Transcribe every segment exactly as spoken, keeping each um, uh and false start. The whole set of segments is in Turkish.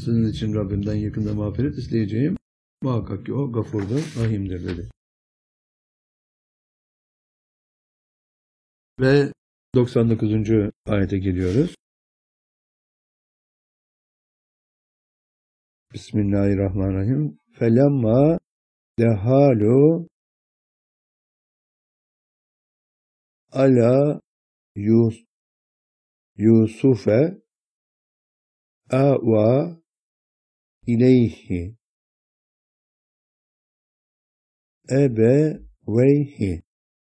Sizin için Rabbimden yakında mağfiret isteyeceğim. Muhakkak ki o gafurdur, rahimdir dedi. Ve doksan dokuzuncu ayete geliyoruz. Bismillahirrahmanirrahim. Felemma dehalu ala Yus Yusuf'e ava ileyhi ebeveyhi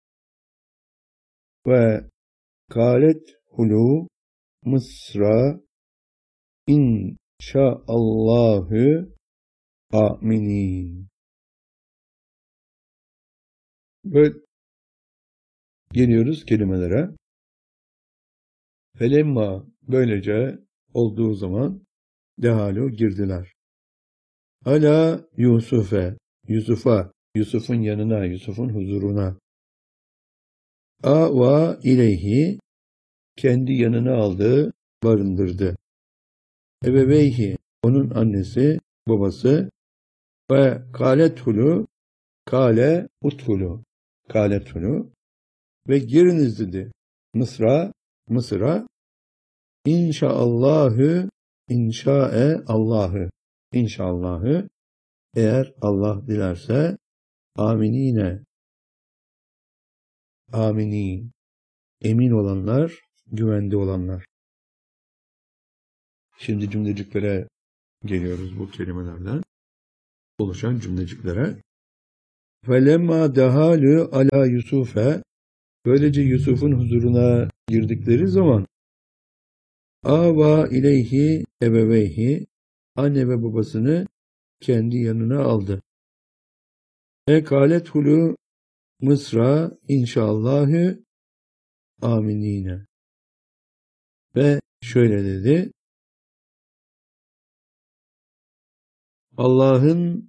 ve kâlet hulu Mısra inşaallahu aminin. Ve geliyoruz kelimelere. Felemma böylece olduğu zaman dehalu girdiler. Ala Yusuf'e, Yusuf'a, Yusuf'un yanına, Yusuf'un huzuruna. Ava ileyhi, kendi yanına aldı, barındırdı. Ebeveyhi, onun annesi, babası ve kâlethulu, kâle uthulu, kâlethulu ve giriniz dedi. Mısra, Mısır'a inşaallahü, inşae Allah'ı, inşallahı, eğer Allah dilerse aminine, aminin, emin olanlar, güvende olanlar. Şimdi cümleciklere geliyoruz bu kelimelerden oluşan cümleciklere. Felemma dehalü ala Yusuf'e, böylece Yusuf'un huzuruna girdikleri zaman ava ileyhi ebeveyhi, anne ve babasını kendi yanına aldı. E kâlethulu Mısra inşallahü aminine. Ve şöyle dedi. Allah'ın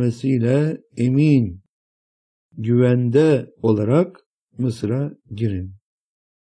dilemesiyle emin, güvende olarak Mısır'a girin.